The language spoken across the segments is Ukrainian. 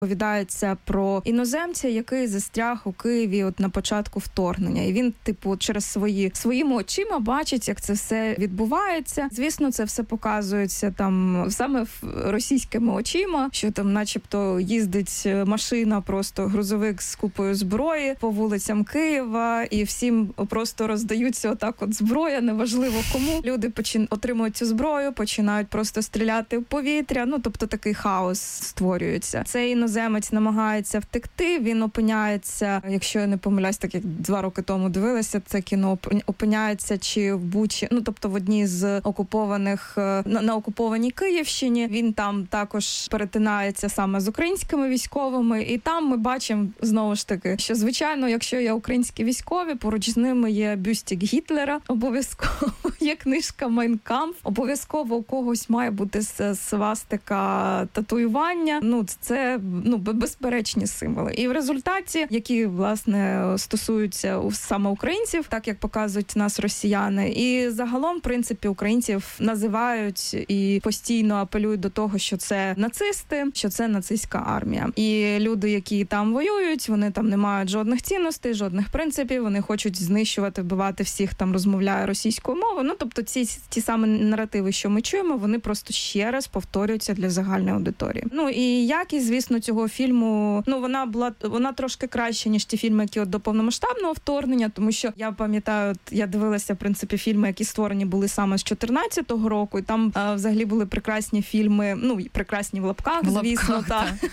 Повідається про іноземця, який застряг у Києві на початку вторгнення. І він, через своїми очима бачить, як це все відбувається. Звісно, це все показується там саме російськими очима, що там начебто їздить машина, просто грузовик з купою зброї по вулицям Києва, і всім просто роздаються зброя, неважливо кому. Люди отримують цю зброю, починають просто стріляти в повітря. Тобто такий хаос створюється. Цей іноземець намагається втекти, він опиняється, якщо я не помиляюсь, так як 2 роки тому дивилася це кіно, опиняється чи в Бучі, тобто в одній з окупованих, на окупованій Київщині. Він там також перетинається саме з українськими військовими, і там ми бачимо, знову ж таки, що, звичайно, якщо є українські військові, поруч з ними є бюстик Гітлера, обов'язково є книжка «Майн кампф», обов'язково у когось має бути свастика, татуювання. Це безперечні символи. І в результаті, які, власне, стосуються саме українців, так як показують нас росіяни, і загалом, в принципі, українців називають і постійно апелюють до того, що це нацисти, що це нацистська армія. І люди, які там воюють, вони там не мають жодних цінностей, жодних принципів, вони хочуть знищувати, вбивати всіх, там розмовляє російською мовою. Тобто ті самі наративи, що ми чуємо, вони просто ще раз повторюються для загальної аудиторії. І якість, звісно, цього фільму, вона трошки краще, ніж ті фільми, які до повномасштабного вторгнення, тому що я пам'ятаю, я дивилася, в принципі, фільми, які створені були саме з 14-го року, і там взагалі були прекрасні фільми, прекрасні в лапках, звісно,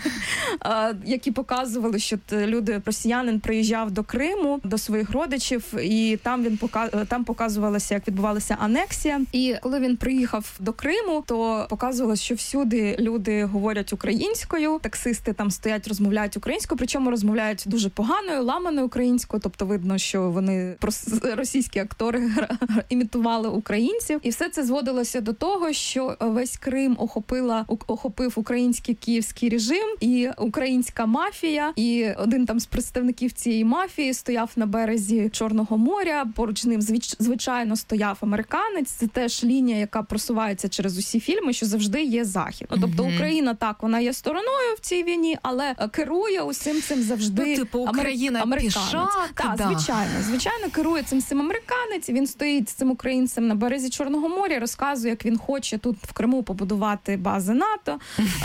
які показували, що росіянин приїжджав до Криму, до своїх родичів, і там показувалося, як відбувалася анексія. І коли він приїхав до Криму, то показувалося, що всюди люди говорять українською, таксисти там стоять, розмовляють українською, причому розмовляють дуже поганою, ламаною українською, тобто видно, що вони російські актори імітували українців. І все це зводилося до того, що весь Крим охопив український київський режим і українська мафія, і один там з представників цієї мафії стояв на березі Чорного моря, поруч з ним, звичайно, стояв американець. Це теж лінія, яка просувається через усі фільми, що завжди є Захід. Тобто Україна, так, вона є стороною в цій війні, але керує усім цим завжди Україна пішак. Так, звичайно, керує цим всім американець. Він стоїть з цим українцем на березі Чорного моря, розказує, як він хоче тут в Криму побудувати бази НАТО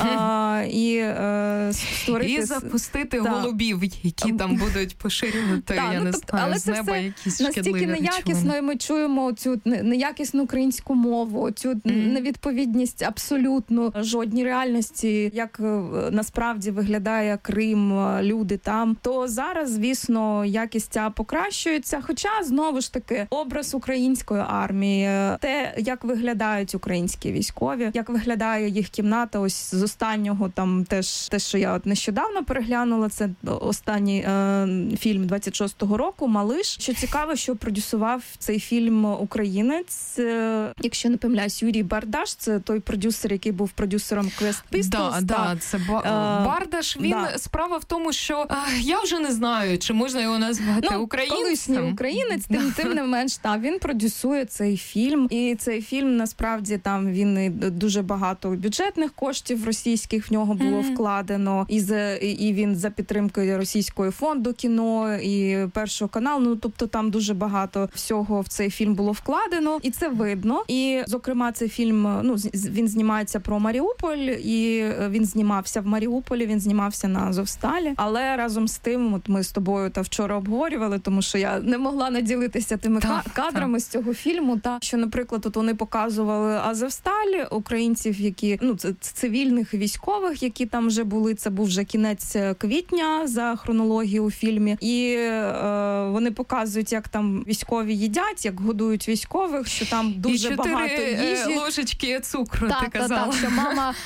і створити... І запустити голубів, які там будуть поширювати, але з неба якісь шкідливі настільки неякісно, і ми чуємо цю неякісну українську мову, цю невідповідність абсолютно жодній реальності, як насправді виглядає Крим, люди там, то зараз, звісно, якість ця покращується, хоча, знову ж таки, образ української армії, те, як виглядають українські військові, як виглядає їх кімната, ось з останнього, там теж те, що я нещодавно переглянула, це останній фільм 26-го року, «Малиш». Що цікаво, що продюсував цей фільм українець, якщо не помиляюсь, Юрій Бардаш, це той продюсер, який був продюсером Quest Pistols. Це Бардаш. Він, справа в тому, що я вже не знаю, чи можна його назвати українцем. Колишній українець, тим не менш, він продюсує цей фільм. І цей фільм, насправді, там він дуже багато бюджетних коштів російських в нього було вкладено. І він за підтримкою російського фонду кіно і Першого каналу. Тобто там дуже багато всього в цей фільм було вкладено. І це видно. І, зокрема, цей фільм, він знімається про Маріуполь, і він знімався в Маріуполі, він знімався на Азовсталі. Але разом з тим, ми з тобою вчора обговорювали, тому що я не могла наділитися тими кадрами з цього фільму, що, наприклад, тут вони показували Азовсталь, українців, які, цивільних військових, які там вже були, це був вже кінець квітня за хронологією у фільмі, і вони показують, як там військові їдять, як годують військових, що там дуже багато їжі. 4 ложечки цукру, ти казала. Так, що мама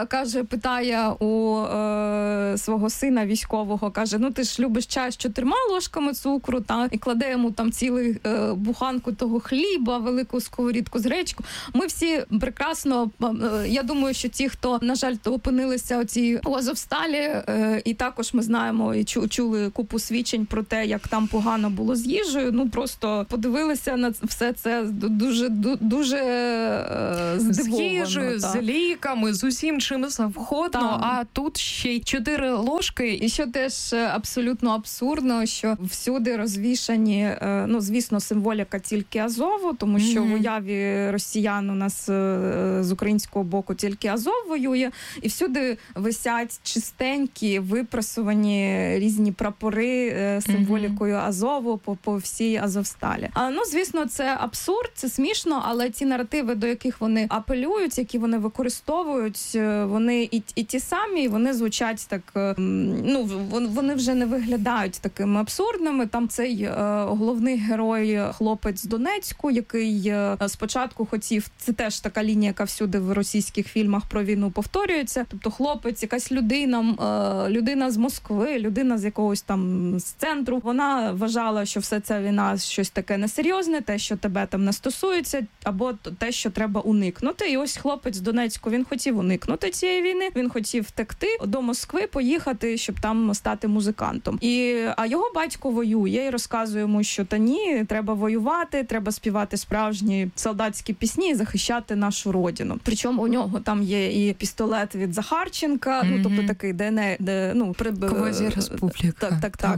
питає у свого сина військового, каже, ти ж любиш чай з 4 ложками цукру, і кладе йому там цілу буханку того хліба, велику сковорідку з гречкою. Ми всі прекрасно, я думаю, що ті, хто, на жаль, опинилися у Азовсталі, і також ми знаємо і чули купу свідчень про те, як там погано було з їжею, просто подивилися на все це дуже здивовано. З їжею, з ліками, з усім чим завгодно, а тут ще й 4 4 ложки. І що теж абсолютно абсурдно, що всюди розвішані, ну, звісно, символіка тільки Азову, тому що в уяві росіян у нас з українського боку тільки Азов воює, і всюди висять чистенькі, випрасувані різні прапори з символікою Азову по всій Азовсталі. Ну, звісно, це абсурд, це смішно, але ті наративи, до яких вони апелюють, які вони використовують, вони і ті самі, вони звучать так, ну, вони вже не виглядають такими абсурдними. Там цей головний герой, хлопець з Донецьку, який спочатку хотів, це теж така лінія, яка всюди в російських фільмах про війну повторюється, тобто хлопець, якась людина з Москви, людина з якогось там з центру, вона вважала, що все це війна щось таке несерйозне, те, що тебе там не стосується, або те, що треба уникнути. І ось хлопець з Донецьку, він хотів уникнути цієї війни, він хотів втекти до Москви, поїхати, щоб там стати музикантом. А його батько воює і розказує йому, що та ні, треба воювати, треба співати справжні солдатські пісні і захищати нашу родину. Причому у нього там є і пістолет від Захарченка, ну, тобто такий квазі-республіка. Так.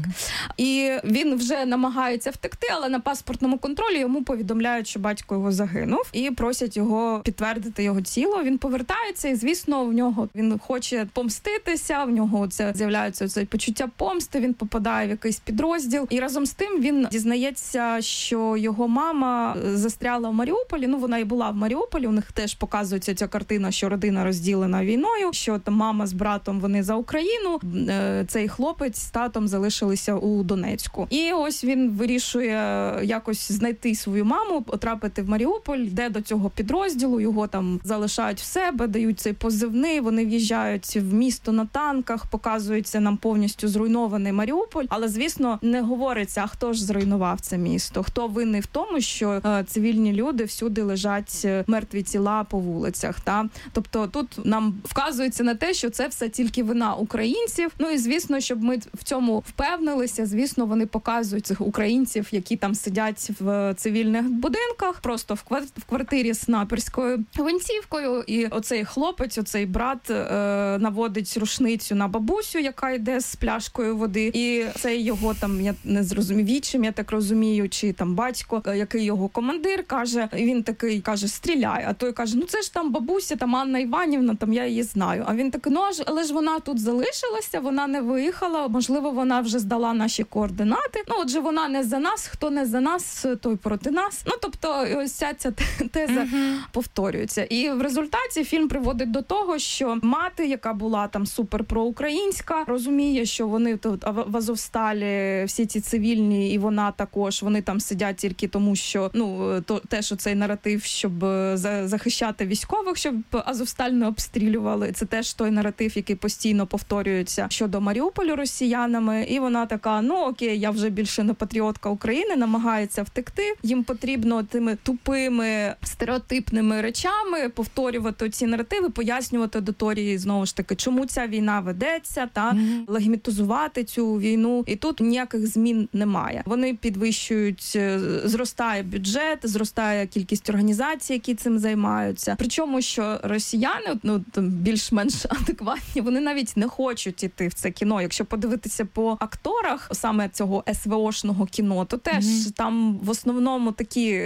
І він вже намагається втекти, але на паспортному контролі йому повідомляють, що батько його загинув, і просять його підтвердити його тіло. Він повертається, і, звісно, в нього він хоче помститися, в нього з'являється це почуття помсти, він попадає в якийсь підрозділ. І разом з тим він дізнається, що його мама застряла в Маріуполі. Ну, вона і була в Маріуполі, у них теж показується ця картина, що родина розділена війною, що там мама з братом, вони за Україну, цей хлопець з татом залишилися у Донецьку. І ось він вирішує якось знайти свою маму, потрапити в Маріуполь, йде до цього підрозділу, його там залишають в себе, дають цей позивний, вони в'їжджають в місто на танках, показується нам повністю зруйнований Маріуполь, але, звісно, не говориться, а хто ж зруйнував це місто, хто винний в тому, що цивільні люди всюди лежать мертві тіла по вулицях. Та? Тобто тут нам вказується на те, що це все тільки вина українців. Ну і, звісно, щоб ми в цьому впевнилися, звісно, вони показують цих українців, які там сидять в цивільних будинках, просто в квартирі з снайперською гвинтівкою, і оцей хлопець, оцей брат наводить рушницю на бабусю, яка йде з пляшкою води, і цей його там, я не зрозумів, вічим, я так розумію, чи там батько, який його командир, каже, він такий каже, стріляй, а той каже, ну це ж там бабуся, там Анна Іванівна, там я її знаю. А він такий, але ж вона тут залишилася, вона не виїхала, можливо, вона вже здала наші координати. Ну, отже, вона не за нас, хто не за нас, той проти нас. Ну, тобто, ось ця теза повторюється. І в результаті фільм приводить до того, що мати, яка була там супер проукраїнська, розуміє, що вони тут в Азовсталі, всі ці цивільні, і вона також, вони там сидять тільки тому, що, ну, теж оцей наратив, щоб захищати військових, щоб Азовсталь не обстрілювали. Це теж той наратив, який постійно повторюється щодо Маріуполю росіянами. І вона така, ну окей, я вже більше не патріотка України, намагається втекти. Їм потрібно тими тупими, стереотипними речами повторювати ці наративи, пояснювати аудиторії, знову ж таки, чому ця війна ведеться, та легітимізувати цю війну. І тут ніяких змін немає. Вони підвищують, зростає бюджет, зростає кількість організацій, які цим займаються. Причому, що росіяни, ну, більш-менш адекватні, вони навіть не хочуть іти в це кіно. Якщо подивитися по акторах саме цього СВОшного кіно, то теж там в основному такі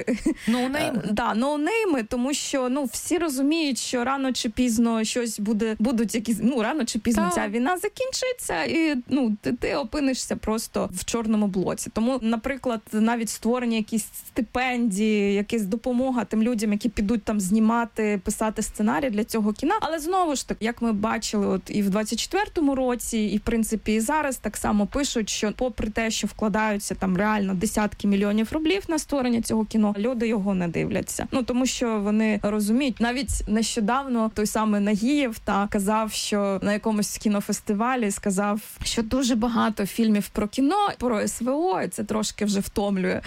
ноунейми, тому що, ну, всі розуміють, що рано чи пізно щось будуть якісь, ну, рано чи пізно ця війна закінчиться, і, ну, ти опинишся просто в чорному блоці. Тому, наприклад, навіть створення якісь стипендії, якась допомога тим людям, які підуть там знімати, писати сценарій для цього кіна. Але знову ж таки, як ми бачили, от і в 24-му році, і в принципі і зараз так само пишуть, що попри те, що вкладаються там реально десятки мільйонів рублів на створення цього кіно, люди його не дивляться. Ну, тому що вони розуміють, навіть нещодавно той самий Нагієв казав, що на якомусь кінофестивалі сказав, що дуже багато фільмів про кіно, про СВО, і це трошки вже втомлює.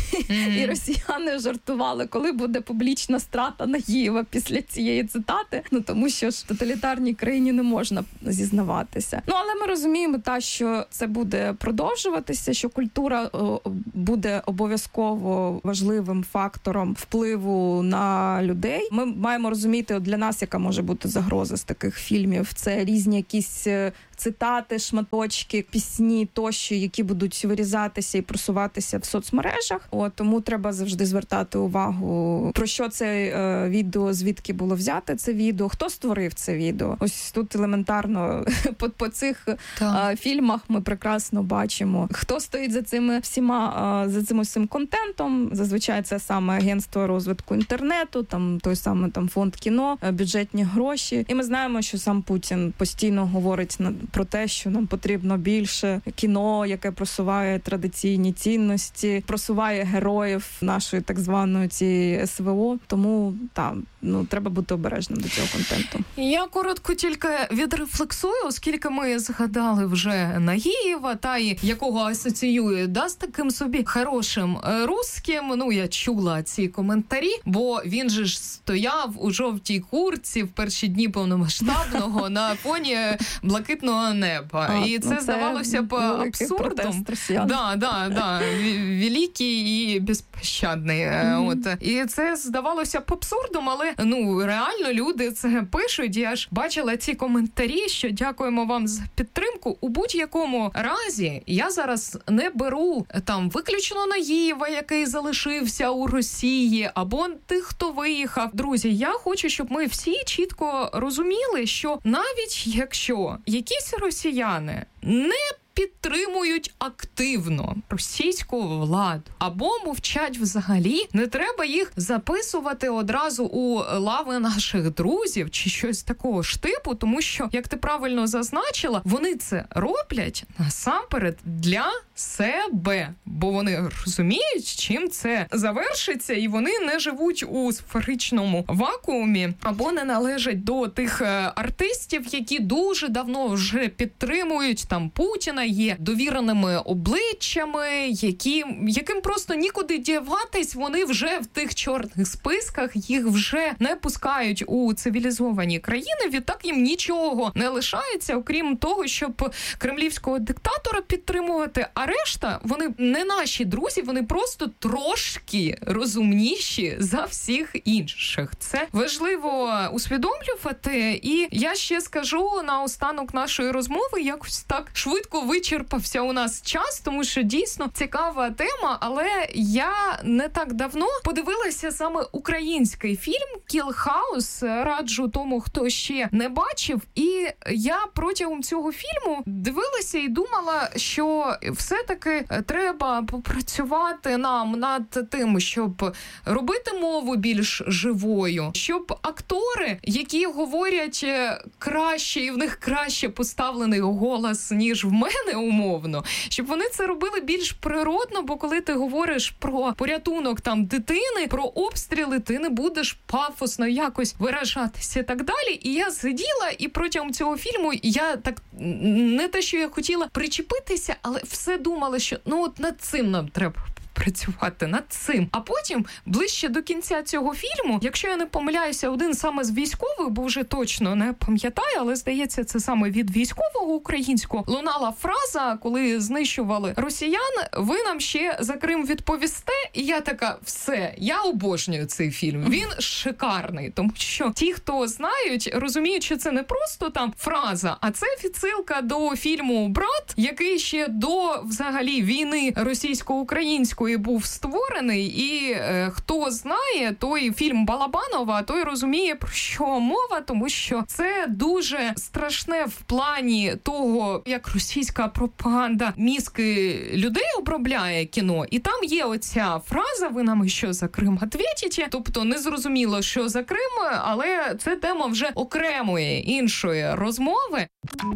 І росіяни жартували, коли буде публічна страта Нагієва після цієї цитати, ну тому що ж в тоталітарній країні не можна зізнаватися. Ну, але ми розуміємо, що це буде продовжуватися, що культура буде обов'язково важливим фактором впливу на людей. Ми маємо розуміти, для нас, яка може бути загроза з таких фільмів, це різні якісь цитати, шматочки, пісні тощо, які будуть вирізатися і просуватися в соцмережах. Тому треба завжди звертати увагу, про що це відео, звідки було взяте це відео, хто створив це відео. Ось тут елементарно по цих фільмах ми прекрасно бачимо, хто стоїть за цими всіма, за цим усім контентом. Зазвичай це саме агентство розвитку інтернету, там той самий фонд кіно, бюджетні гроші. І ми знаємо, що сам Путін постійно говорить про те, що нам потрібно більше кіно, яке просуває традиційні цінності, просуває героїв нашої так званої цієї СВО. Тому треба бути обережним до цього контенту. Я коротко тільки відрефлексую, оскільки ми згадали вже Нагієва, якого асоціює з таким собі хорошим русским. Я чула ці коментарі, бо він же ж стояв у жовтій куртці в перші дні повномасштабного на фоні блакитного неба. І це здавалося б абсурдом. Да. Великий і безпощадний. І це здавалося б абсурдом, але реально люди це пишуть. Я ж бачила ці коментарі, що дякуємо вам за підтримку. У будь-якому разі я зараз не беру виключно Нагієва, який залишився у Росії, або тих, хто виїхав. Друзі, я хочу, щоб ми всі чітко розуміли, що навіть якщо якісь росіяни не підтримують активно російську владу або мовчать взагалі, не треба їх записувати одразу у лави наших друзів чи щось такого ж типу, тому що, як ти правильно зазначила, вони це роблять насамперед для себе, бо вони розуміють, чим це завершиться, і вони не живуть у сферичному вакуумі або не належать до тих артистів, які дуже давно вже підтримують Путіна, є довіреними обличчями, яким просто нікуди діватись, вони вже в тих чорних списках, їх вже не пускають у цивілізовані країни, відтак їм нічого не лишається, окрім того, щоб кремлівського диктатора підтримувати, а решта, вони не наші друзі, вони просто трошки розумніші за всіх інших. Це важливо усвідомлювати, і я ще скажу наостанок нашої розмови, якось так швидко вичерпався у нас час, тому що дійсно цікава тема, але я не так давно подивилася саме український фільм «Kill House», раджу тому, хто ще не бачив, і я протягом цього фільму дивилася і думала, що все-таки треба попрацювати нам над тим, щоб робити мову більш живою, щоб актори, які говорять краще, і в них краще поставлений голос, ніж в мене умовно, щоб вони це робили більш природно, бо коли ти говориш про порятунок дитини, про обстріли, ти не будеш пафосно якось виражатися і так далі. І я сиділа, і протягом цього фільму я так, не те, що я хотіла причепитися, але все думала, що над цим нам треба працювати, над цим. А потім, ближче до кінця цього фільму, якщо я не помиляюся, один саме з військових, бо вже точно не пам'ятаю, але здається, це саме від військового українського, лунала фраза, коли знищували росіян: ви нам ще за Крим відповісте. І я така, все, я обожнюю цей фільм. Він шикарний, тому що ті, хто знають, розуміють, що це не просто фраза, а це відсилка до фільму «Брат», який ще до, взагалі, війни російсько-української був створений, і хто знає, той фільм Балабанова, той розуміє, про що мова, тому що це дуже страшне в плані того, як російська пропаганда мізки людей обробляє кіно. І там є оця фраза: ви нам що за Крим ответите? Тобто не зрозуміло, що за Крим, але це тема вже окремої, іншої розмови.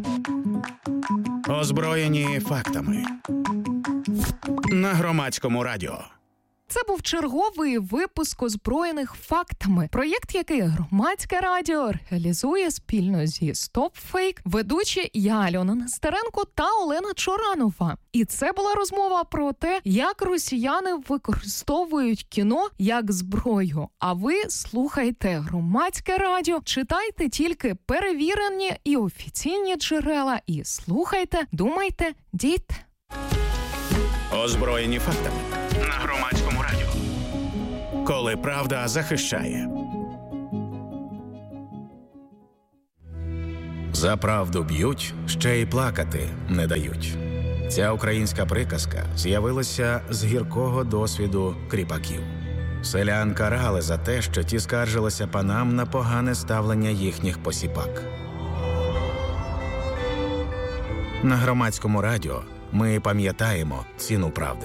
Озброєні фактами. На Громадському радіо. Це був черговий випуск «Озброєних фактами», проєкт, який Громадське радіо реалізує спільно зі StopFake, ведучі я, Альона Нестеренко та Олена Чоранова. І це була розмова про те, як росіяни використовують кіно як зброю. А ви слухайте Громадське радіо, читайте тільки перевірені і офіційні джерела і слухайте, думайте, дійте. Озброєні фактами. На Громадському радіо. Коли правда захищає. За правду б'ють, ще й плакати не дають. Ця українська приказка з'явилася з гіркого досвіду кріпаків. Селян карали за те, що ті скаржилися панам на погане ставлення їхніх посіпак. На Громадському радіо ми пам'ятаємо ціну правди.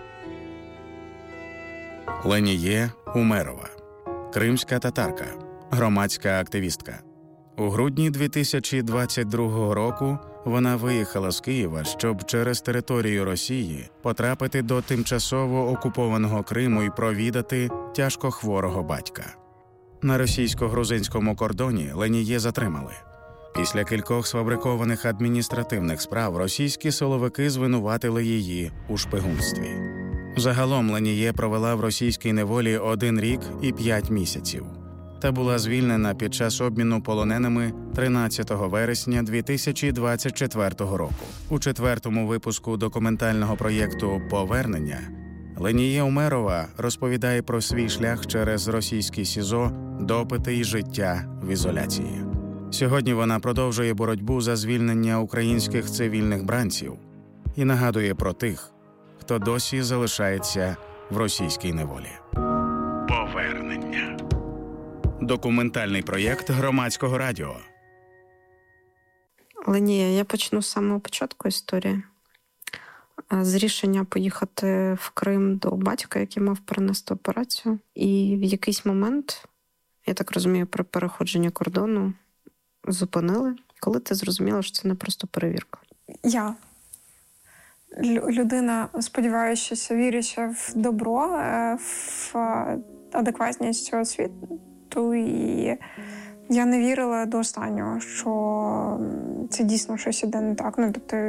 Леніє Умерова. Кримська татарка. Громадська активістка. У грудні 2022 року вона виїхала з Києва, щоб через територію Росії потрапити до тимчасово окупованого Криму і провідати тяжко хворого батька. На російсько-грузинському кордоні Леніє затримали. Після кількох сфабрикованих адміністративних справ російські силовики звинуватили її у шпигунстві. Загалом Леніє провела в російській неволі 1 рік і 5 місяців та була звільнена під час обміну полоненими 13 вересня 2024 року. У 4-му випуску документального проєкту «Повернення» Леніє Умерова розповідає про свій шлях через російські СІЗО, допити і життя в ізоляції. Сьогодні вона продовжує боротьбу за звільнення українських цивільних бранців і нагадує про тих, хто досі залишається в російській неволі. Повернення. Документальний проєкт Громадського радіо. Ленія, я почну з самого початку історії. З рішення поїхати в Крим до батька, який мав перенести операцію. І в якийсь момент, я так розумію, при переходженні кордону зупинили. Коли ти зрозуміла, що це не просто перевірка? Я. Людина, сподіваючися, віряча в добро, в адекватність цього світу. І я не вірила до останнього, що це дійсно щось іде не так. Ну, тобто,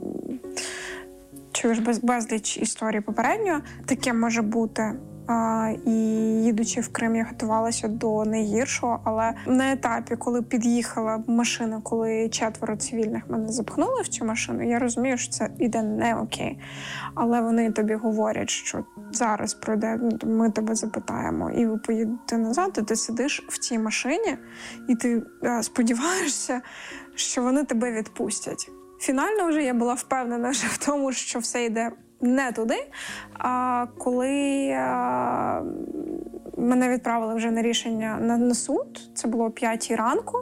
чуєш безліч історій попередньо, таке може бути. І їдучи в Крим, я готувалася до найгіршого, але на етапі, коли під'їхала машина, коли 4 цивільних мене запхнули в цю машину, я розумію, що це іде не окей. Але вони тобі говорять, що зараз пройде, ми тебе запитаємо, і ви поїдете назад, і ти сидиш в цій машині, і ти сподіваєшся, що вони тебе відпустять. Фінально вже я була впевнена вже в тому, що все йде не туди, а коли мене відправили вже на рішення на суд, це було о 5 ранку,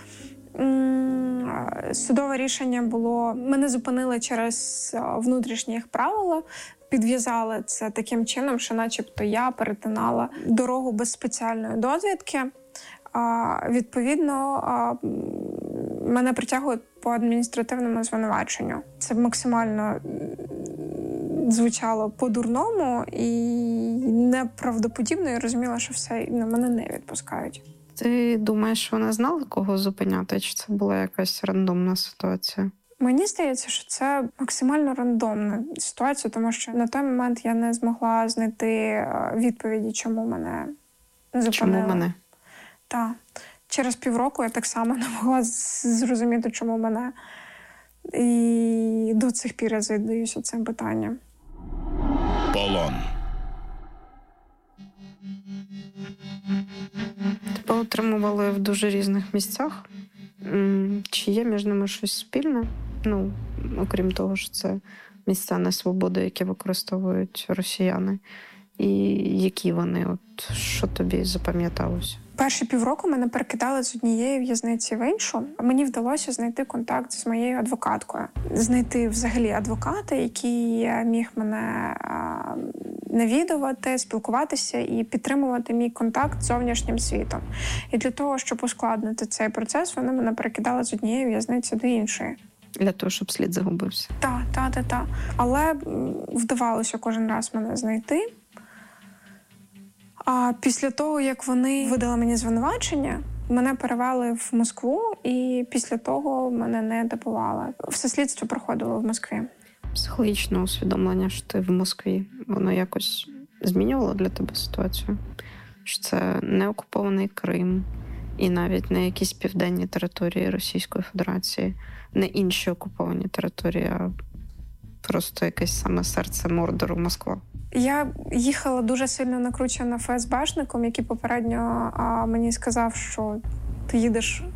судове рішення було, мене зупинили через внутрішні їх правила, підв'язали це таким чином, що начебто я перетинала дорогу без спеціальної дозвідки. Відповідно, мене притягують по адміністративному звинуваченню. Це максимально звучало по-дурному і неправдоподібно. Я розуміла, що все, мене не відпускають. Ти думаєш, що вона знала, кого зупиняти? Чи це була якась рандомна ситуація? Мені здається, що це максимально рандомна ситуація, тому що на той момент я не змогла знайти відповіді, чому мене зупинили. Чому мене? Так. Через півроку я так само не могла зрозуміти, чому мене. І до цих пір я задаюся цим питанням. Полон. Тебе отримували в дуже різних місцях. Чи є між ними щось спільне? Ну, окрім того, що це місця несвободи, які використовують росіяни. І які вони? От що тобі запам'яталося? Перші півроку мене перекидали з однієї в'язниці в іншу. Мені вдалося знайти контакт з моєю адвокаткою. Знайти взагалі адвоката, який міг мене навідувати, спілкуватися і підтримувати мій контакт з зовнішнім світом. І для того, щоб ускладнити цей процес, вони мене перекидали з однієї в'язниці до іншої. Для того, щоб слід загубився? Так. Але вдавалося кожен раз мене знайти. А після того, як вони видали мені звинувачення, мене перевели в Москву, і після того мене не допували. Все слідство проходило в Москві. Психологічне усвідомлення, що ти в Москві, воно якось змінювало для тебе ситуацію? Що це не окупований Крим, і навіть не якісь південні території Російської Федерації, не інші окуповані території, а просто якесь саме серце Мордору Москва. Я їхала дуже сильно накручена ФСБшником, який попередньо мені сказав, що ти їдеш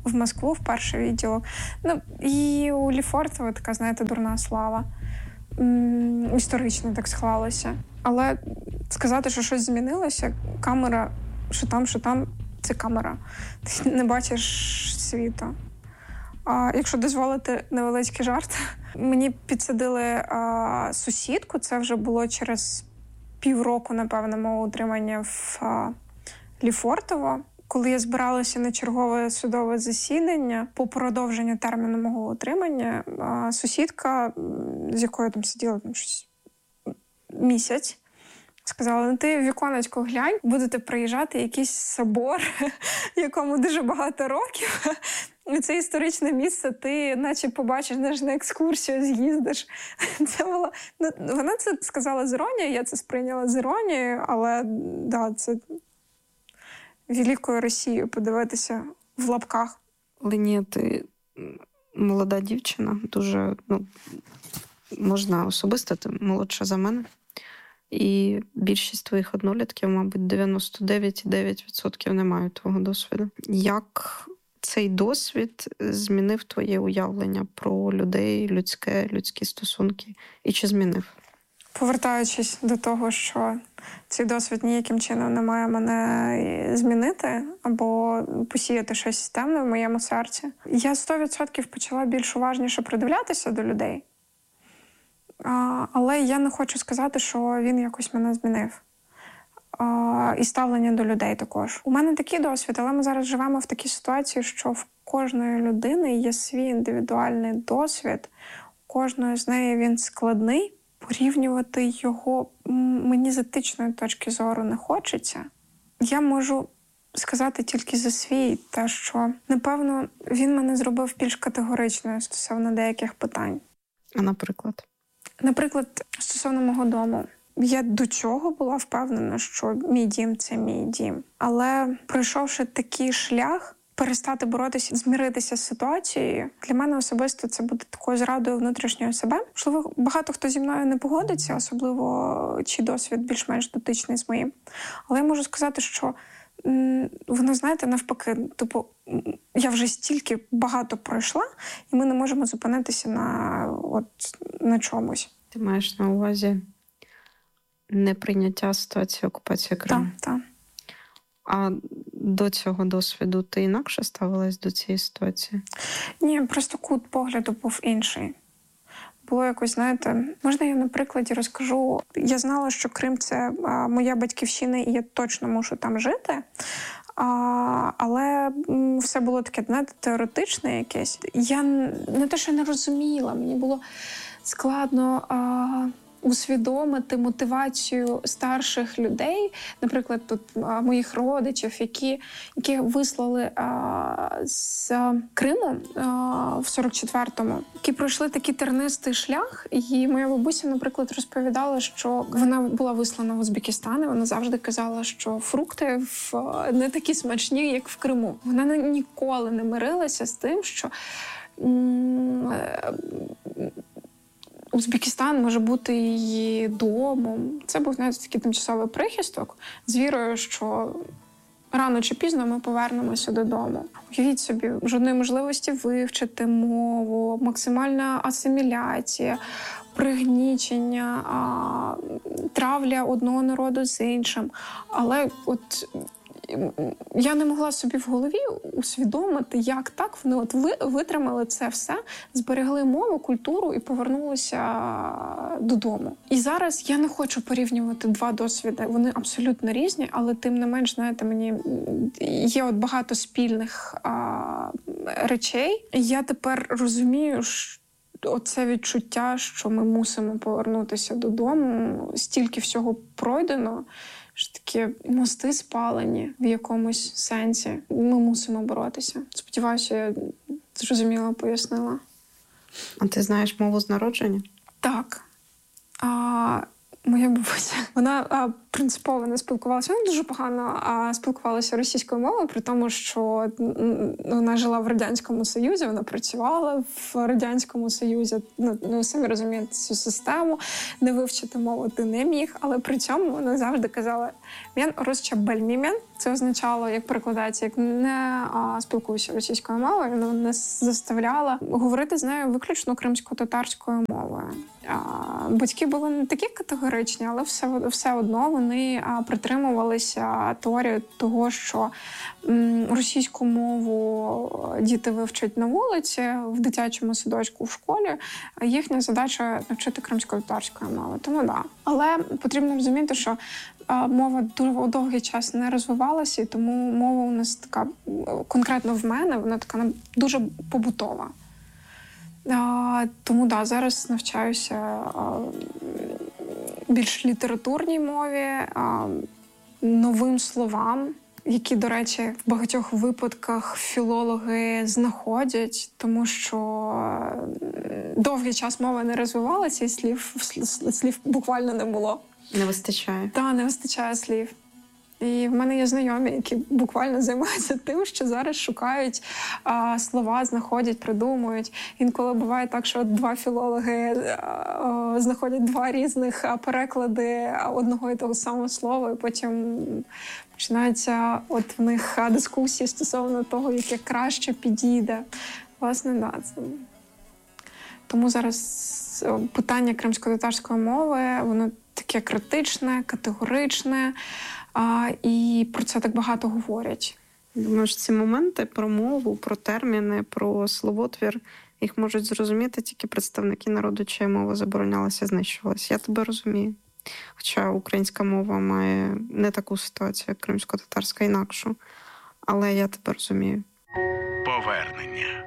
в Москву, в перший відділок. Ну, і у Лефортово така, знаєте, дурна слава. Історично так склалося. Але сказати, що щось змінилося, камера, що там, це камера. Ти не бачиш світу. А якщо дозволити невеличкий жарт, мені підсадили сусідку, це вже було через півроку, напевно, мого утримання в Лефортово. Коли я збиралася на чергове судове засідання по продовженню терміну мого утримання, сусідка, з якою там сиділа щось місяць, сказала: ну ти в віконечко глянь, будете приїжджати якийсь собор, якому дуже багато років. І це історичне місце, ти наче побачиш, на екскурсію з'їздиш. Це було... Ну, вона це сказала з іронією, я це сприйняла з іронією, але да, це великою Росією подивитися в лапках. Лінія, ти молода дівчина, дуже, можна особисто, ти молодша за мене. І більшість твоїх однолітків, мабуть, 99,9% не мають твого досвіду. Як цей досвід змінив твоє уявлення про людей, людські стосунки? І чи змінив? Повертаючись до того, що цей досвід ніяким чином не має мене змінити або посіяти щось темне в моєму серці, я 100% почала більш уважніше придивлятися до людей. Але я не хочу сказати, що він якось мене змінив. І ставлення до людей також. У мене такий досвід, але ми зараз живемо в такій ситуації, що в кожної людини є свій індивідуальний досвід, у кожної з неї він складний. Порівнювати його мені з етичної точки зору не хочеться. Я можу сказати тільки за свій, те, що, напевно, він мене зробив більш категоричною стосовно деяких питань. А наприклад? Наприклад, стосовно мого дому. Я до цього була впевнена, що мій дім – це мій дім. Але пройшовши такий шлях, перестати боротися, змиритися з ситуацією, для мене особисто це буде такою зрадою внутрішньої себе. Можливо, багато хто зі мною не погодиться, особливо чий досвід більш-менш дотичний з моїм. Але я можу сказати, що воно, знаєте, навпаки, типу, я вже стільки багато пройшла, і ми не можемо зупинитися на чомусь. Ти маєш на увазі неприйняття ситуації окупації Криму? Так. А до цього досвіду ти інакше ставилась до цієї ситуації? Ні, просто кут погляду був інший. Було якось, знаєте, можна я на прикладі розкажу. Я знала, що Крим – це моя батьківщина, і я точно мушу там жити. Але все було таке, знаєте, теоретичне якесь. Я не те, що не розуміла, мені було складно усвідомити мотивацію старших людей, наприклад, тут моїх родичів, які вислали з Криму в 44-му, які пройшли такий тернистий шлях. І моя бабуся, наприклад, розповідала, що вона була вислана в Узбекистан, і вона завжди казала, що фрукти не такі смачні, як в Криму. Вона ніколи не мирилася з тим, що Узбекистан може бути її домом. Це був, знаєте, такий тимчасовий прихисток з вірою, що рано чи пізно ми повернемося додому. Уявіть собі, жодної можливості вивчити мову, максимальна асиміляція, пригнічення, травля одного народу з іншим. Але от я не могла собі в голові усвідомити, як так вони витримали це все, зберегли мову, культуру і повернулися додому. І зараз я не хочу порівнювати два досвіди. Вони абсолютно різні, але тим не менш, знаєте, мені є багато спільних речей. Я тепер розумію, що оце відчуття, що ми мусимо повернутися додому, стільки всього пройдено, що такі мости спалені в якомусь сенсі. Ми мусимо боротися. Сподіваюся, я зрозуміло пояснила. А ти знаєш мову з народження? Так. Моя Моя бабуся, вона принципово не спілкувалася. Вона дуже погано спілкувалася російською мовою, при тому, що вона жила в Радянському Союзі, вона працювала в Радянському Союзі. Ну, самі розумієте цю систему, не вивчити мову ти не міг, але при цьому вона завжди казала «Мен розчабельмімен». Це означало, як перекладається, як не спілкуюся російською мовою, вона нас заставляла говорити з нею виключно кримсько-татарською мовою. Батьки були не такі категоричні, але все одно вони притримувалися теорії того, що російську мову діти вивчать на вулиці, в дитячому садочку, в школі. Їхня задача – навчити кримсько-татарської мови. Тому да. Але потрібно розуміти, що мова довгий час не розвивалася, і тому мова у нас така, конкретно в мене, вона така дуже побутова. Тому да, зараз навчаюся більш літературній мові, новим словам, які, до речі, в багатьох випадках філологи знаходять, тому що довгий час мова не розвивалася, і слів буквально не було. Не вистачає. Так, не вистачає слів. І в мене є знайомі, які буквально займаються тим, що зараз шукають слова, знаходять, придумують. Інколи буває так, що два філологи знаходять два різних переклади одного і того самого слова, і потім починаються от в них дискусії стосовно того, яке краще підійде. Власне, да, це. Тому зараз питання кримсько-татарської мови, воно таке критичне, категоричне, і про це так багато говорять. Думаю, що ці моменти про мову, про терміни, про словотвір, їх можуть зрозуміти тільки представники народу, чия мова заборонялася, знищувалася. Я тебе розумію. Хоча українська мова має не таку ситуацію, як кримсько-татарська, інакшу. Але я тебе розумію. Повернення.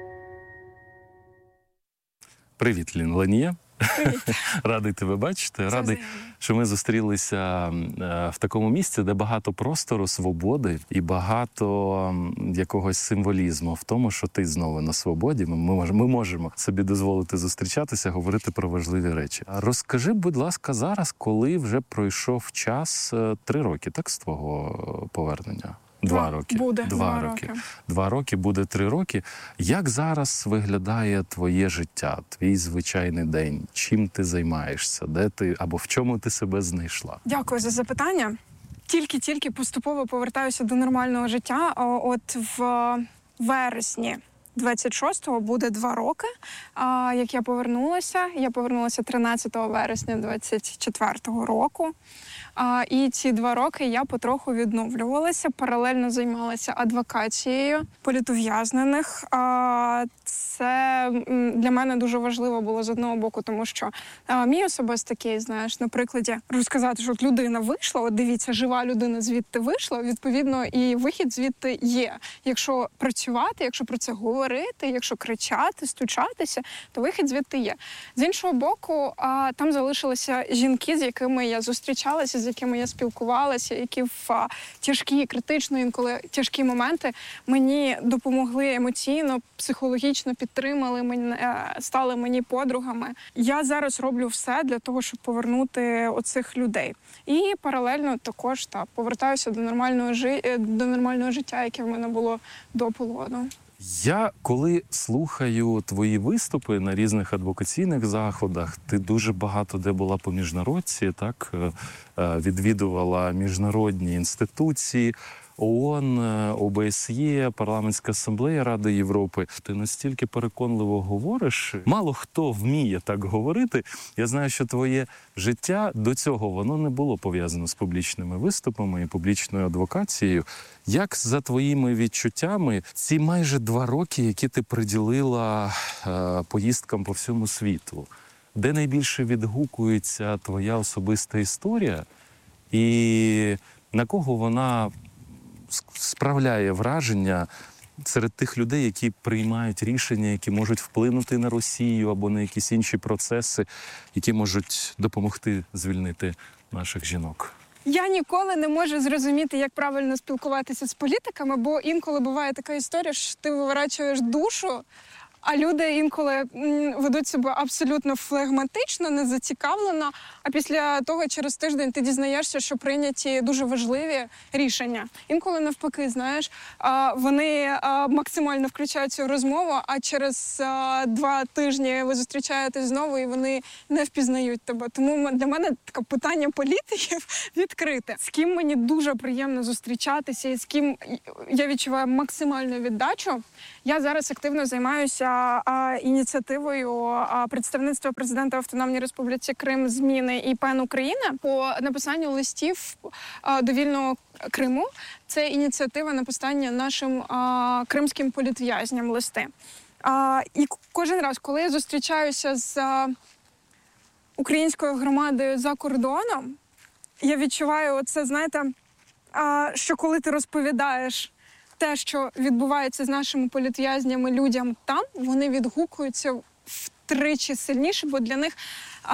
Привіт, Ленія. Привіт. Радий тебе бачити. Радий, що ми зустрілися в такому місці, де багато простору, свободи і багато якогось символізму в тому, що ти знову на свободі. Ми можемо собі дозволити зустрічатися, говорити про важливі речі. Розкажи, будь ласка, зараз, коли вже пройшов час 3 роки, так, з твого повернення? 2 роки. Буде 2 роки. 2 роки, буде 3 роки. Як зараз виглядає твоє життя, твій звичайний день? Чим ти займаєшся? Де ти або в чому ти себе знайшла? Дякую за запитання. Тільки поступово повертаюся до нормального життя. От в вересні 26-го буде 2 роки, як я повернулася. Я повернулася 13 вересня 24-го року. І ці 2 роки я потроху відновлювалася, паралельно займалася адвокацією політов'язнених. Це для мене дуже важливо було з одного боку, тому що мій особистий кейс, знаєш, на прикладі розказати, що от людина вийшла, от дивіться, жива людина звідти вийшла, відповідно, і вихід звідти є. Якщо працювати, якщо про це говорити, якщо кричати, стучатися, то вихід звідти є. З іншого боку, там залишилися жінки, з якими я зустрічалася, з якими я спілкувалася, які в тяжкі, критично, інколи тяжкі моменти мені допомогли емоційно, психологічно, підтримали мене, стали мені подругами. Я зараз роблю все для того, щоб повернути оцих людей. І паралельно також повертаюся до нормального життя, яке в мене було до полону. Я, коли слухаю твої виступи на різних адвокаційних заходах, ти дуже багато де була по міжнародці, так? Відвідувала міжнародні інституції, ООН, ОБСЄ, Парламентська асамблея Ради Європи. Ти настільки переконливо говориш. Мало хто вміє так говорити. Я знаю, що твоє життя до цього, воно не було пов'язано з публічними виступами і публічною адвокацією. Як за твоїми відчуттями ці майже 2 роки, які ти приділила поїздкам по всьому світу, де найбільше відгукується твоя особиста історія і на кого вона справляє враження серед тих людей, які приймають рішення, які можуть вплинути на Росію або на якісь інші процеси, які можуть допомогти звільнити наших жінок? Я ніколи не можу зрозуміти, як правильно спілкуватися з політиками, бо інколи буває така історія, що ти виворачуєш душу, А люди інколи ведуть себе абсолютно флегматично, незацікавлено, а після того через тиждень ти дізнаєшся, що прийняті дуже важливі рішення. Інколи навпаки, знаєш, вони максимально включаються у розмову, а через 2 тижні ви зустрічаєтесь знову і вони не впізнають тебе. Тому для мене таке питання політиків відкрите. З ким мені дуже приємно зустрічатися і з ким я відчуваю максимальну віддачу. Я зараз активно займаюся ініціативою представництва президента Автономної Республіки Крим «Зміни» і ПЕН України по написанню листів до вільного Криму. Це ініціатива написання нашим кримським політв'язням листи. І кожен раз, коли я зустрічаюся з українською громадою за кордоном, я відчуваю оце, знаєте, що коли ти розповідаєш те, що відбувається з нашими політв'язнями людям там, вони відгукуються втричі сильніше, бо для них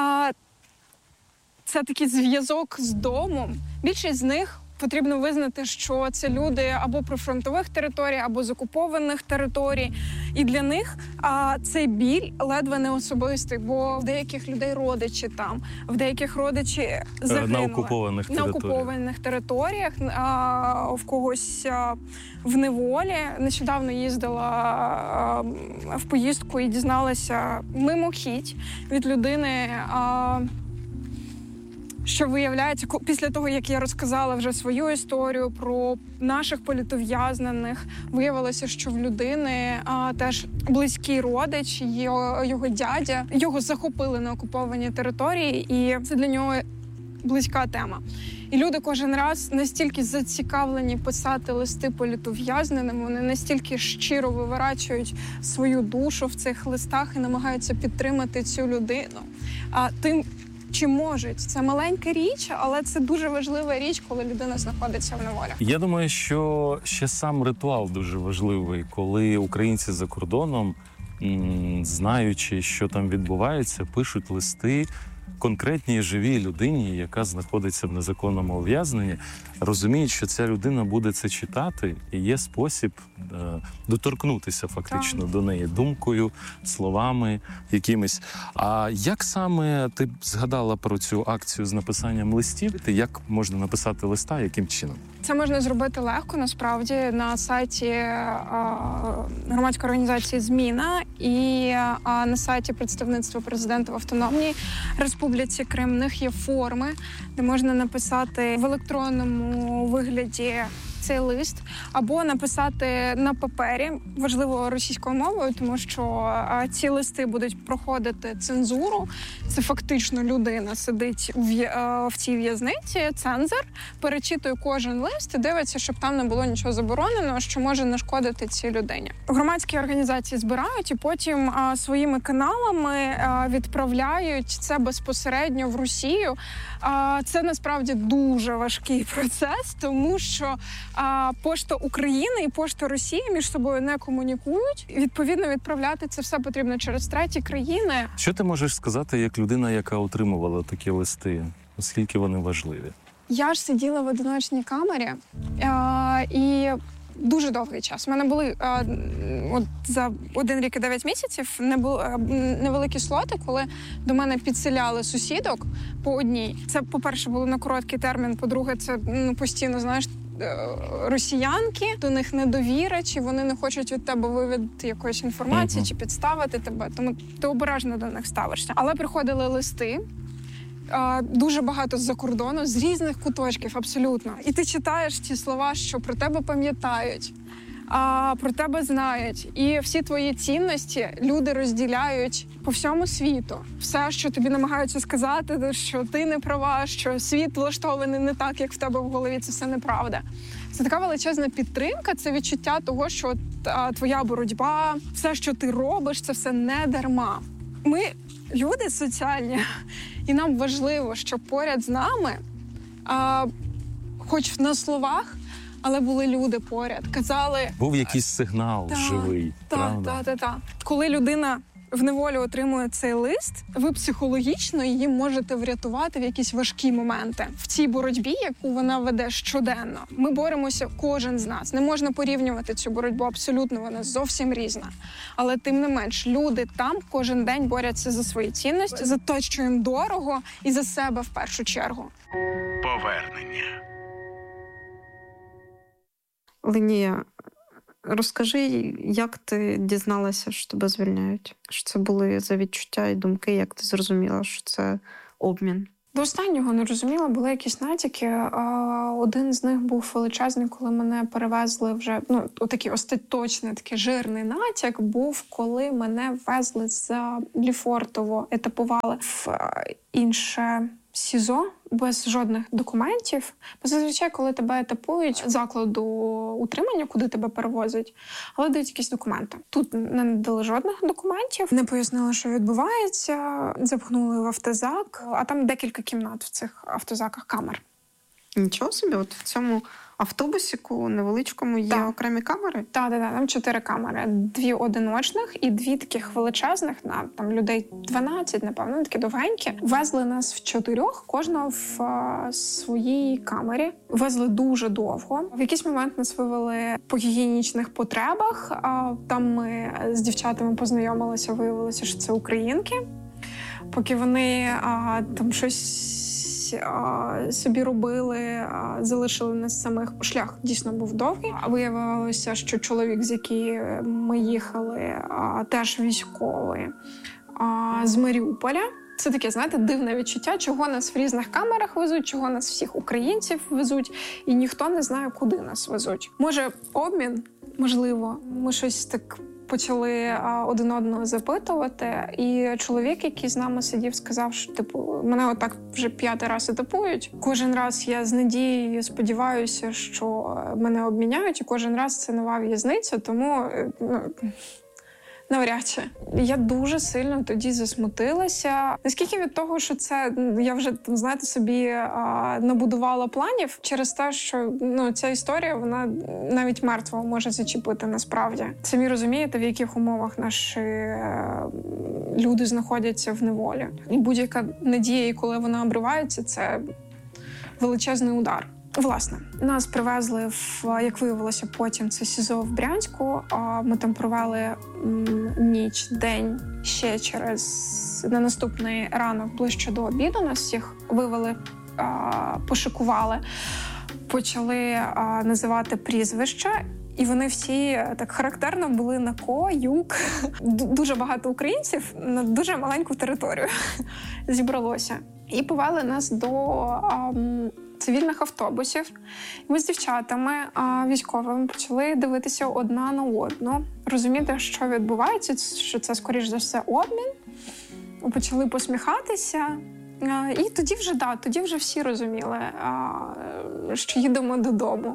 це такий зв'язок з домом. Більшість з них потрібно визнати, що це люди або прифронтових територій, або з окупованих територій. І для них цей біль ледве не особистий, бо в деяких людей родичі там, в деяких родичі загинули. На окупованих територіях, в когось в неволі. Нещодавно їздила в поїздку і дізналася мимохідь від людини, що виявляється, після того, як я розказала вже свою історію про наших політов'язнених, виявилося, що в людини теж близький родич, його дядя, його захопили на окупованій території, і це для нього близька тема. І люди кожен раз настільки зацікавлені писати листи політов'язненим, вони настільки щиро виворачують свою душу в цих листах і намагаються підтримати цю людину. Тим, чи можуть. Це маленька річ, але це дуже важлива річ, коли людина знаходиться в неволі. Я думаю, що ще сам ритуал дуже важливий, коли українці за кордоном, знаючи, що там відбувається, пишуть листи конкретній живій людині, яка знаходиться в незаконному ув'язненні, розуміють, що ця людина буде це читати, і є спосіб доторкнутися фактично до неї думкою, словами якимись. А як саме ти згадала про цю акцію з написанням листів? Як можна написати листа, яким чином? Це можна зробити легко, насправді, на сайті громадської організації «Зміна» і на сайті представництва президента в Автономній Республіці Крим. В них є форми, де можна написати в електронному вигляді цей лист, або написати на папері, важливо російською мовою, тому що ці листи будуть проходити цензуру. Це фактично людина сидить в цій в'язниці, цензор, перечитує кожен лист і дивиться, щоб там не було нічого забороненого, що може нашкодити цій людині. Громадські організації збирають і потім своїми каналами відправляють це безпосередньо в Росію. Це насправді дуже важкий процес, тому що Пошта України і Пошта Росії між собою не комунікують. Відповідно, відправляти це все потрібно через треті країни. Що ти можеш сказати як людина, яка отримувала такі листи? Оскільки вони важливі? Я ж сиділа в одиночній камері і дуже довгий час. У мене були за 1 рік і 9 місяців невеликі слоти, коли до мене підселяли сусідок по одній. Це, по-перше, було на короткий термін, по-друге, це постійно, знаєш, росіянки, до них недовіра, чи вони не хочуть від тебе вивідати якоїсь інформації, чи підставити тебе, тому ти обережно до них ставишся. Але приходили листи, дуже багато з-за кордону, з різних куточків, абсолютно. І ти читаєш ці слова, що про тебе пам'ятають, про тебе знають. І всі твої цінності люди розділяють по всьому світу. Все, що тобі намагаються сказати, що ти не права, що світ влаштований не так, як в тебе в голові, це все неправда. Це така величезна підтримка, це відчуття того, що твоя боротьба, все, що ти робиш, це все не дарма. Ми люди соціальні, і нам важливо, щоб поряд з нами, хоч на словах, але були люди поряд. Казали... Був якийсь сигнал живий, правда? Так. Коли людина в неволі отримує цей лист, ви психологічно її можете врятувати в якісь важкі моменти. В цій боротьбі, яку вона веде щоденно, ми боремося, кожен з нас. Не можна порівнювати цю боротьбу, абсолютно вона зовсім різна. Але тим не менш, люди там кожен день борються за свої цінності, за те, що їм дорого, і за себе в першу чергу. Повернення. Линія, розкажи, як ти дізналася, що тебе звільняють? Що це були за відчуття і думки, як ти зрозуміла, що це обмін? До останнього не розуміла, були якісь натяки. Один з них був величезний, коли мене перевезли вже, отакий остаточний, такий жирний натяк був, коли мене везли з Лефортово, етапували в інше СІЗО без жодних документів. Бо зазвичай, коли тебе етапують з закладу утримання, куди тебе перевозять, але дають якісь документи. Тут не надали жодних документів, не пояснили, що відбувається, запхнули в автозак, а там декілька кімнат в цих автозаках, камер. Нічого собі, от в цьому автобусіку невеличкому є окремі камери? Так, там 4 камери. 2 одиночних і 2 таких величезних, на там людей 12, напевно, такі довгенькі. Везли нас в 4, кожного в своїй камері. Везли дуже довго. В якийсь момент нас вивели по гігієнічних потребах. Там ми з дівчатами познайомилися, виявилося, що це українки. Поки вони там щось собі робили, залишили нас самих. Шлях дійсно був довгий. Виявилося, що чоловік, з яким ми їхали, теж військовий, з Маріуполя. Це таке, знаєте, дивне відчуття, чого нас в різних камерах везуть, чого нас всіх українців везуть, і ніхто не знає, куди нас везуть. Може, обмін? Можливо. Ми щось так почали один одного запитувати, і чоловік, який з нами сидів, сказав, що мене отак вже 5-й раз етапують. Кожен раз я з надією сподіваюся, що мене обміняють, і кожен раз це нова в'язниця, тому навряд чи. Я дуже сильно тоді засмутилася. Наскільки від того, що це я вже, знаєте, собі набудувала планів через те, що ця історія, вона навіть мертвого може зачепити насправді. Самі розумієте, в яких умовах наші люди знаходяться в неволі. І будь-яка надія, коли вона обривається, це величезний удар. Власне, нас привезли як виявилося потім, це СІЗО в Брянську. Ми там провели ніч, день, ще на наступний ранок, ближче до обіду, нас всіх вивели, пошикували, почали називати прізвища. І вони всі так характерно були на ко, юк. Дуже багато українців на дуже маленьку територію зібралося. І повели нас до цивільних автобусів. Ми з дівчатами військовими почали дивитися одна на одну, розуміти, що відбувається, що це, скоріш за все, обмін. Почали посміхатися. І тоді вже всі розуміли, що їдемо додому.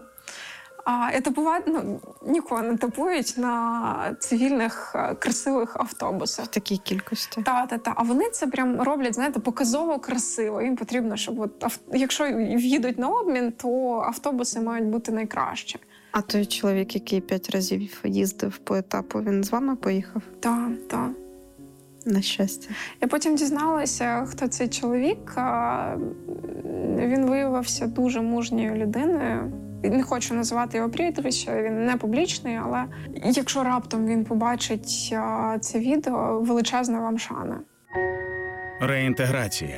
Нікого не етапують на цивільних красивих автобусах. В такій кількості. Так. А вони це прям роблять, знаєте, показово красиво. Їм потрібно, щоб якщо їдуть на обмін, то автобуси мають бути найкращі. А той чоловік, який 5 разів їздив по етапу, він з вами поїхав? Так. На щастя. Я потім дізналася, хто цей чоловік. Він виявився дуже мужньою людиною. Не хочу називати його прізвище, він не публічний, але якщо раптом він побачить це відео, величезна вам шана. Реінтеграція.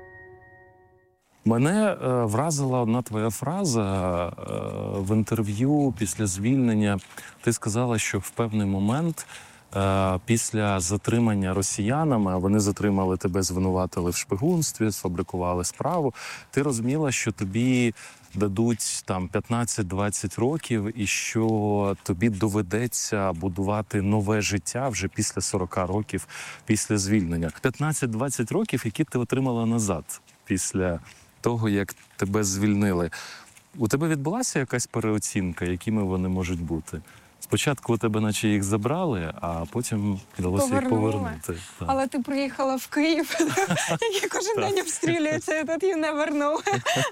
Мене вразила одна твоя фраза в інтерв'ю після звільнення. Ти сказала, що в певний момент після затримання росіянами, а вони затримали тебе, звинуватили в шпигунстві, сфабрикували справу, ти розуміла, що тобі дадуть там 15-20 років і що тобі доведеться будувати нове життя вже після 40 років після звільнення. 15-20 років, які ти отримала назад після того, як тебе звільнили. У тебе відбулася якась переоцінка, якими вони можуть бути? Спочатку у тебе наче їх забрали, а потім вдалося їх повернути. Але ти приїхала в Київ, який кожен день обстрілюється, і тут її не вернули.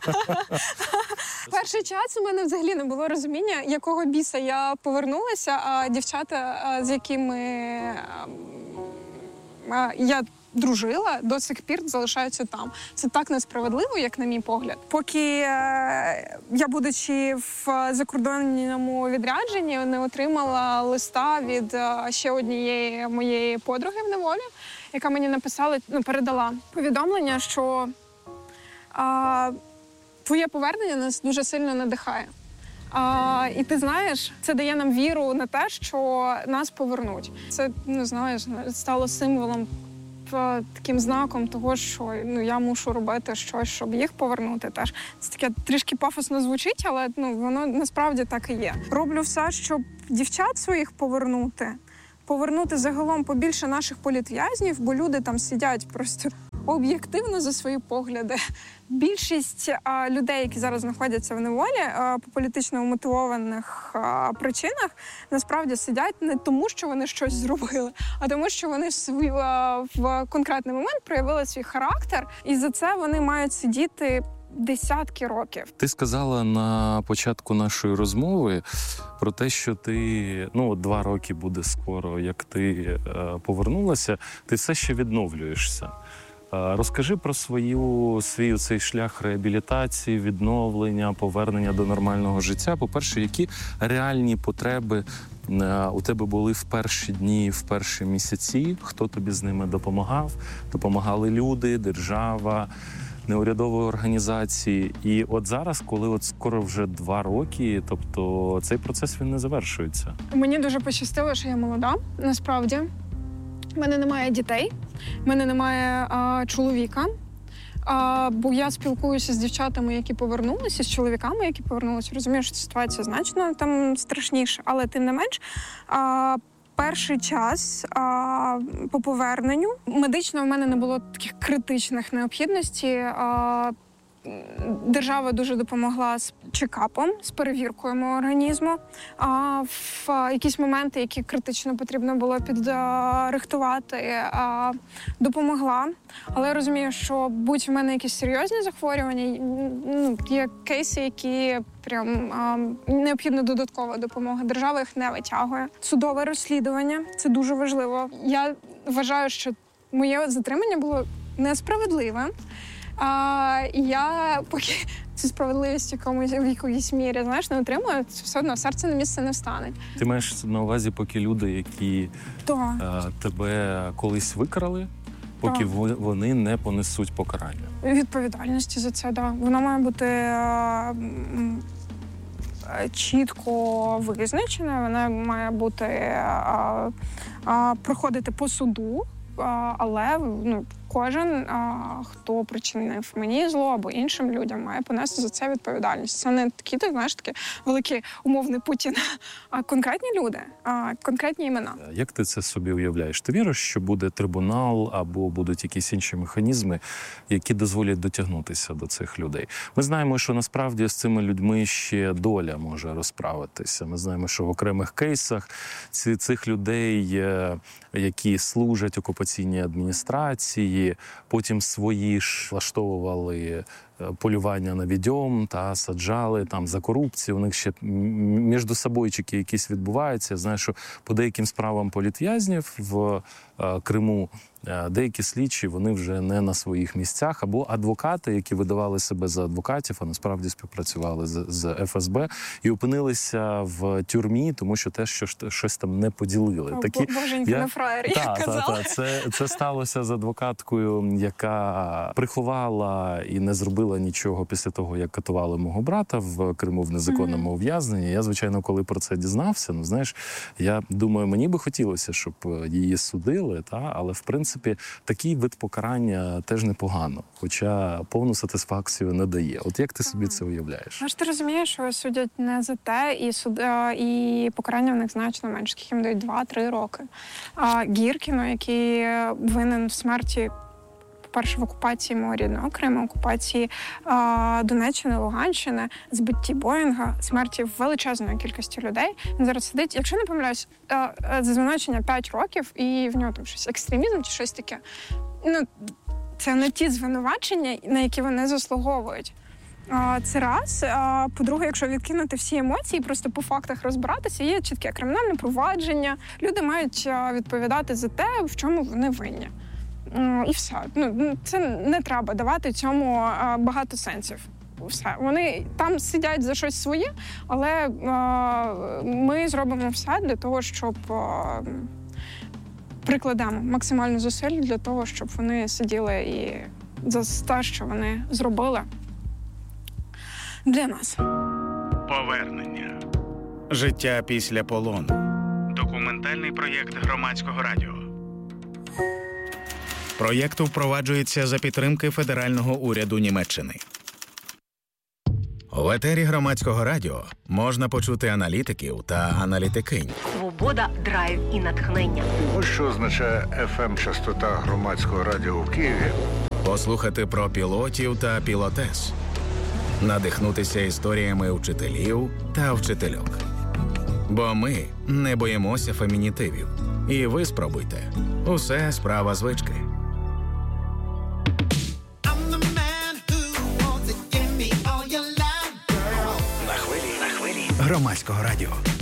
Перший час у мене взагалі не було розуміння, якого біса я повернулася, а дівчата, з якими я дружила, до сих пір залишаються там. Це так несправедливо, як на мій погляд. Поки я, будучи в закордонному відрядженні, не отримала листа від ще однієї моєї подруги в неволі, яка мені написала, передала повідомлення, що твоє повернення нас дуже сильно надихає. І ти знаєш, це дає нам віру на те, що нас повернуть. Це, стало символом, таким знаком того, що я мушу робити щось, щоб їх повернути теж. Це таке трішки пафосно звучить, але воно насправді так і є. Роблю все, щоб дівчат своїх повернути загалом побільше наших політв'язнів, бо люди там сидять просто об'єктивно за свої погляди. Більшість людей, які зараз знаходяться в неволі по політично мотивованих причинах, насправді сидять не тому, що вони щось зробили, а тому, що вони в конкретний момент проявили свій характер, і за це вони мають сидіти десятки років. Ти сказала на початку нашої розмови про те, що ти, 2 роки буде скоро, як ти повернулася, ти все ще відновлюєшся. Розкажи про свій цей шлях реабілітації, відновлення, повернення до нормального життя. По-перше, які реальні потреби у тебе були в перші дні, в перші місяці? Хто тобі з ними допомагав? Допомагали люди, держава, неурядові організації. І от зараз, коли скоро вже 2 роки, тобто цей процес він не завершується. Мені дуже пощастило, що я молода, насправді. У мене немає дітей, в мене немає чоловіка, бо я спілкуюся з дівчатами, які повернулися, з чоловіками, які повернулися. Розумію, що ситуація значно там страшніша, але тим не менш, перший час по поверненню медично в мене не було таких критичних необхідностей. Держава дуже допомогла з чекапом, з перевіркою мого організму. В якісь моменти, які критично потрібно було підрихтувати, допомогла. Але я розумію, що будь в мене якісь серйозні захворювання, є кейси, які прям необхідна додаткова допомога. Держава їх не витягує. Судове розслідування – це дуже важливо. Я вважаю, що моє затримання було несправедливе. Я поки цю справедливість в якоїсь мірі, не отримую, все одно серце на місце не встане. Ти маєш на увазі, поки люди, які тебе колись викрали, поки вони не понесуть покарання? Відповідальності за це, так. Вона має бути чітко визначена, вона має бути проходити по суду, але кожен, хто причинив мені зло або іншим людям, має понести за це відповідальність. Це не такі, такі великі умовний Путін, а конкретні люди, конкретні імена. Як ти це собі уявляєш? Ти віриш, що буде трибунал або будуть якісь інші механізми, які дозволять дотягнутися до цих людей? Ми знаємо, що насправді з цими людьми ще доля може розправитися. Ми знаємо, що в окремих кейсах цих людей, які служать окупаційній адміністрації, потім свої ж влаштовували полювання на відьом та саджали там за корупцію. У них ще між собойчики якісь відбуваються. Я знаю, що по деяким справам політв'язнів в Криму деякі слідчі, вони вже не на своїх місцях, або адвокати, які видавали себе за адвокатів, а насправді співпрацювали з ФСБ і опинилися в тюрмі, тому що теж щось там не поділили. Боженька, на фраєрі, як казали. Це сталося з адвокаткою, яка приховала і не зробила нічого після того, як катували мого брата в Криму в незаконному ув'язненні. Я, звичайно, коли про це дізнався, я думаю, мені би хотілося, щоб її судили, але, в принципі, такий вид покарання теж непогано, хоча повну сатисфакцію не дає. От як ти собі це уявляєш? Ти розумієш, що судять не за те, і покарання в них значно менше, скільки їм дають 2-3 роки. Гіркіну, який винен в смерті, по-перше, в окупації мого рідного Криму, окупації Донеччини, Луганщини, збитті Боїнга, смерті величезної кількості людей. Він зараз сидить, якщо не помиляюсь, за звинувачення 5 років, і в нього там щось екстремізм чи щось таке. Це не ті звинувачення, на які вони заслуговують. Це раз. По-друге, якщо відкинути всі емоції, просто по фактах розбиратися, є чітке кримінальне провадження. Люди мають відповідати за те, в чому вони винні. І все. Це не треба давати цьому багато сенсів. Все. Вони там сидять за щось своє, але ми зробимо все для того, щоб прикладемо максимально зусиль для того, щоб вони сиділи і за те, що вони зробили для нас. Повернення. Життя після полону. Документальний проєкт Громадського радіо. Проєкт впроваджується за підтримки федерального уряду Німеччини. В етері Громадського радіо можна почути аналітиків та аналітикинь. Свобода, драйв і натхнення. Ось що означає FM-частота Громадського радіо в Києві. Послухати про пілотів та пілотес. Надихнутися історіями вчителів та вчительок. Бо ми не боїмося фемінітивів. І ви спробуйте. Усе справа звички. На хвилі Громадського радіо.